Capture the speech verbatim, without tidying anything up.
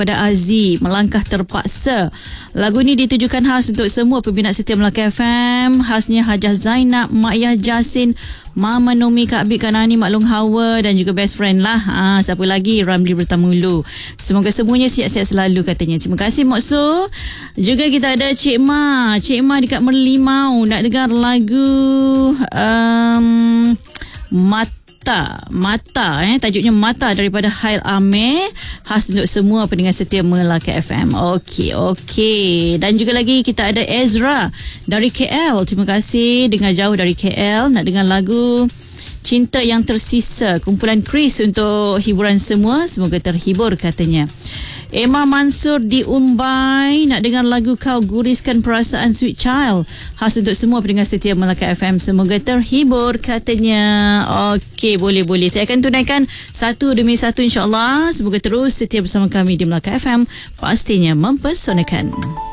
pada Aziz, Melangkah Terpaksa. Lagu ni ditujukan khas untuk semua peminat setia Melaka F M, khasnya Hajah Zainab, Mak Yah Jasin, Mama Nomi, Kak Bik, Kak Nani, Mak Long Hawa dan juga best friend lah. Ha, siapa lagi? Ramli Bertamulu. Semoga semuanya sihat-sihat selalu katanya. Terima kasih Mak Su. Juga kita ada Cik Ma. Cik Ma dekat Merlimau nak dengar lagu um, Mata Mata, Mata eh tajuknya Mata daripada Hail Amir, khas untuk semua pendengar setia Melaka F M. Okey, okey. Dan juga lagi kita ada Ezra dari K L. Terima kasih dengar jauh dari K L nak dengar lagu Cinta Yang Tersisa, kumpulan Chris untuk hiburan semua. Semoga terhibur katanya. Emma Mansur di Umbai nak dengar lagu Kau Guriskan Perasaan, Sweet Child, khas untuk semua pendengar setia Melaka F M. Semoga terhibur katanya. Okey, boleh-boleh. Saya akan tunaikan satu demi satu insya-Allah. Semoga terus setia bersama kami di Melaka F M. Pastinya mempesonakan.